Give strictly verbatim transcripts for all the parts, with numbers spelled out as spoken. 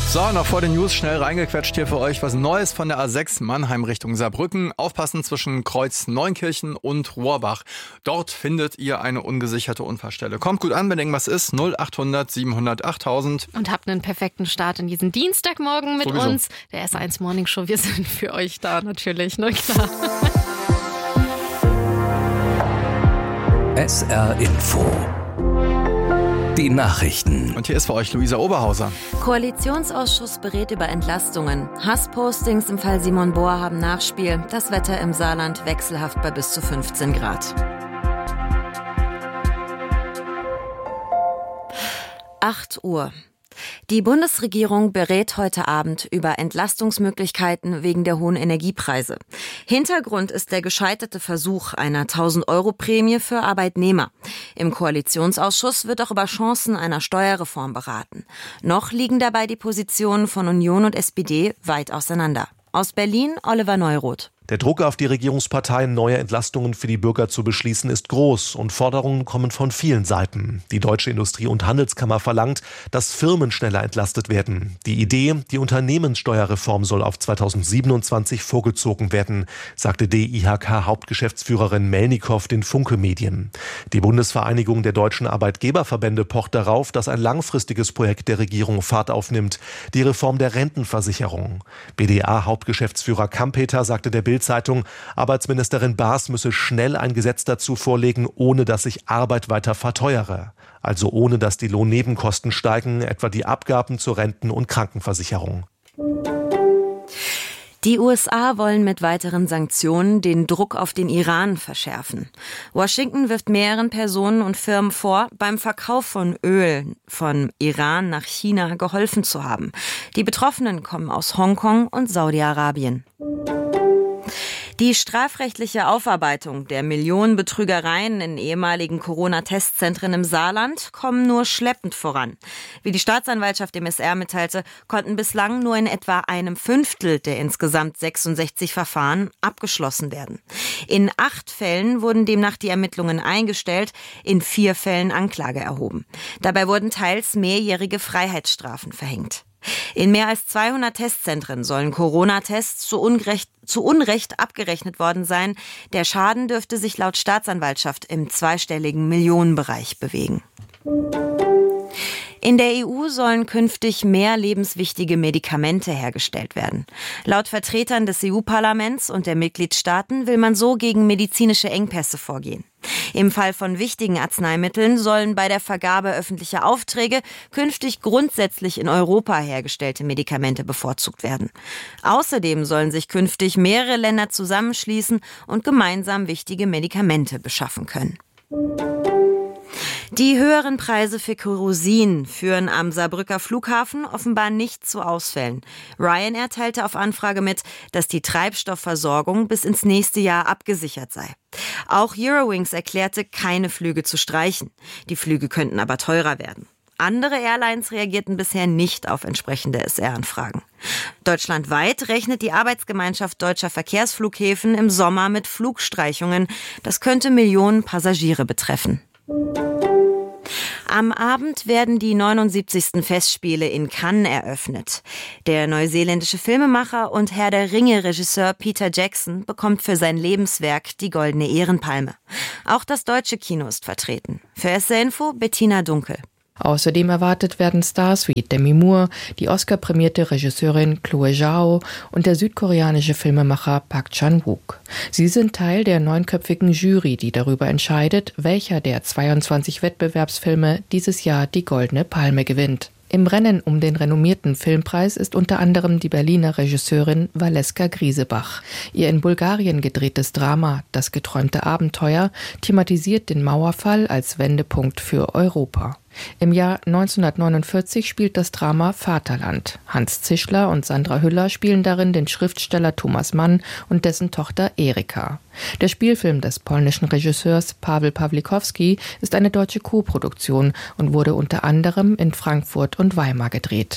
So, noch vor den News schnell reingequetscht hier für euch was Neues von der A sechs Mannheim Richtung Saarbrücken. Aufpassen zwischen Kreuz Neunkirchen und Rohrbach. Dort findet ihr eine ungesicherte Unfallstelle. Kommt gut an, wenn irgendwas ist. null achthundert siebenhundert achttausend. Und habt einen perfekten Start in diesen Dienstagmorgen mit Sowieso. uns. Der S eins Morning Show. Wir sind für euch da natürlich, na klar. S R Info. Die Nachrichten. Und hier ist für euch Luisa Oberhauser. Koalitionsausschuss berät über Entlastungen. Hasspostings im Fall Simon Bohr haben Nachspiel. Das Wetter im Saarland wechselhaft bei bis zu fünfzehn Grad. acht Uhr. Die Bundesregierung berät heute Abend über Entlastungsmöglichkeiten wegen der hohen Energiepreise. Hintergrund ist der gescheiterte Versuch einer tausend-Euro-Prämie für Arbeitnehmer. Im Koalitionsausschuss wird auch über Chancen einer Steuerreform beraten. Noch liegen dabei die Positionen von Union und S P D weit auseinander. Aus Berlin Oliver Neuroth. Der Druck auf die Regierungsparteien, neue Entlastungen für die Bürger zu beschließen, ist groß und Forderungen kommen von vielen Seiten. Die Deutsche Industrie- und Handelskammer verlangt, dass Firmen schneller entlastet werden. Die Idee, die Unternehmenssteuerreform soll auf zweitausendsiebenundzwanzig vorgezogen werden, sagte D I H K-Hauptgeschäftsführerin Melnikow den Funke-Medien. Die Bundesvereinigung der deutschen Arbeitgeberverbände pocht darauf, dass ein langfristiges Projekt der Regierung Fahrt aufnimmt, die Reform der Rentenversicherung. B D A-Hauptgeschäftsführer Kampeter sagte der Bild Zeitung, Arbeitsministerin Baas müsse schnell ein Gesetz dazu vorlegen, ohne dass sich Arbeit weiter verteuere. Also ohne dass die Lohnnebenkosten steigen, etwa die Abgaben zur Renten- und Krankenversicherung. Die U S A wollen mit weiteren Sanktionen den Druck auf den Iran verschärfen. Washington wirft mehreren Personen und Firmen vor, beim Verkauf von Öl von Iran nach China geholfen zu haben. Die Betroffenen kommen aus Hongkong und Saudi-Arabien. Die strafrechtliche Aufarbeitung der Millionen Betrügereien in ehemaligen Corona-Testzentren im Saarland kommen nur schleppend voran. Wie die Staatsanwaltschaft dem S R mitteilte, konnten bislang nur in etwa einem Fünftel der insgesamt sechsundsechzig Verfahren abgeschlossen werden. In acht Fällen wurden demnach die Ermittlungen eingestellt, in vier Fällen Anklage erhoben. Dabei wurden teils mehrjährige Freiheitsstrafen verhängt. In mehr als zweihundert Testzentren sollen Corona-Tests zu Unrecht, zu Unrecht abgerechnet worden sein. Der Schaden dürfte sich laut Staatsanwaltschaft im zweistelligen Millionenbereich bewegen. In der E U sollen künftig mehr lebenswichtige Medikamente hergestellt werden. Laut Vertretern des E U-Parlaments und der Mitgliedstaaten will man so gegen medizinische Engpässe vorgehen. Im Fall von wichtigen Arzneimitteln sollen bei der Vergabe öffentlicher Aufträge künftig grundsätzlich in Europa hergestellte Medikamente bevorzugt werden. Außerdem sollen sich künftig mehrere Länder zusammenschließen und gemeinsam wichtige Medikamente beschaffen können. Die höheren Preise für Kerosin führen am Saarbrücker Flughafen offenbar nicht zu Ausfällen. Ryanair teilte auf Anfrage mit, dass die Treibstoffversorgung bis ins nächste Jahr abgesichert sei. Auch Eurowings erklärte, keine Flüge zu streichen. Die Flüge könnten aber teurer werden. Andere Airlines reagierten bisher nicht auf entsprechende S R-Anfragen. Deutschlandweit rechnet die Arbeitsgemeinschaft deutscher Verkehrsflughäfen im Sommer mit Flugstreichungen. Das könnte Millionen Passagiere betreffen. Am Abend werden die neunundsiebzigsten Festspiele in Cannes eröffnet. Der neuseeländische Filmemacher und Herr der Ringe-Regisseur Peter Jackson bekommt für sein Lebenswerk die Goldene Ehrenpalme. Auch das deutsche Kino ist vertreten. Für S R Info Bettina Dunkel. Außerdem erwartet werden Stars wie Demi Moore, die Oscar-prämierte Regisseurin Chloe Zhao und der südkoreanische Filmemacher Park Chan-wook. Sie sind Teil der neunköpfigen Jury, die darüber entscheidet, welcher der zweiundzwanzig Wettbewerbsfilme dieses Jahr die Goldene Palme gewinnt. Im Rennen um den renommierten Filmpreis ist unter anderem die Berliner Regisseurin Valeska Griesebach. Ihr in Bulgarien gedrehtes Drama »Das geträumte Abenteuer« thematisiert den Mauerfall als Wendepunkt für Europa. Im Jahr neunzehnhundertneunundvierzig spielt das Drama Vaterland. Hans Zischler und Sandra Hüller spielen darin den Schriftsteller Thomas Mann und dessen Tochter Erika. Der Spielfilm des polnischen Regisseurs Paweł Pawlikowski ist eine deutsche Koproduktion und wurde unter anderem in Frankfurt und Weimar gedreht.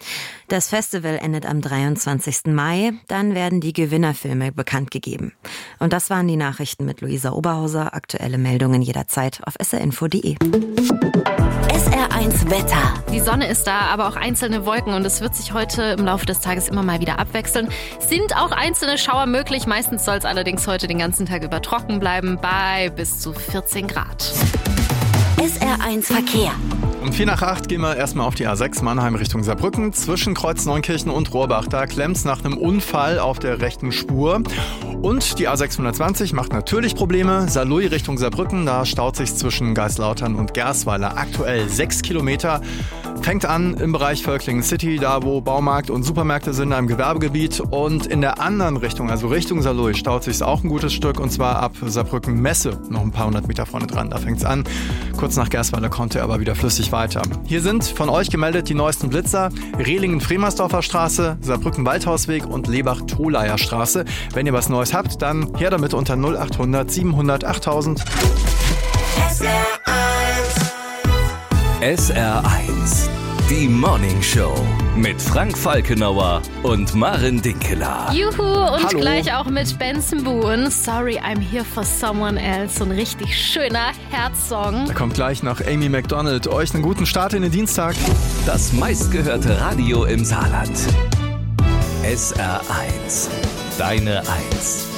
Das Festival endet am dreiundzwanzigsten Mai. Dann werden die Gewinnerfilme bekannt gegeben. Und das waren die Nachrichten mit Luisa Oberhauser. Aktuelle Meldungen jederzeit auf s r info punkt d e. S R eins Wetter. Die Sonne ist da, aber auch einzelne Wolken und es wird sich heute im Laufe des Tages immer mal wieder abwechseln. Sind auch einzelne Schauer möglich. Meistens soll es allerdings heute den ganzen Tag über trocken bleiben bei bis zu vierzehn Grad. S R eins Verkehr. Um vier nach acht gehen wir erstmal auf die A sechs Mannheim Richtung Saarbrücken. Zwischen Kreuz Neunkirchen und Rohrbach, da klemmt's nach einem Unfall auf der rechten Spur. Und die A sechshundertzwanzig macht natürlich Probleme. Saarlouis Richtung Saarbrücken, da staut sich zwischen Geislautern und Gersweiler aktuell sechs Kilometer. Fängt an im Bereich Völklingen City, da wo Baumarkt und Supermärkte sind, in einem Gewerbegebiet. Und in der anderen Richtung, also Richtung Saarlouis, staut sich auch ein gutes Stück. Und zwar ab Saarbrücken Messe, noch ein paar hundert Meter vorne dran. Da fängt's an. Kurz nach Gersweiler kommt er aber wieder flüssig weiter. Hier sind von euch gemeldet die neuesten Blitzer. Rehlingen-Fremersdorfer Straße, Saarbrücken-Waldhausweg und Lebach-Tholaier Straße. Wenn ihr was Neues habt, dann her damit unter null achthundert siebenhundert achttausend. S R eins. S R eins. Die Morning Show mit Frank Falkenauer und Maren Dinkeler. Juhu, und Hallo. gleich auch mit Benson Boone. Sorry, I'm here for someone else. So ein richtig schöner Herzsong. Da kommt gleich nach Amy Macdonald. Euch einen guten Start in den Dienstag. Das meistgehörte Radio im Saarland. S R eins. Deine Eins.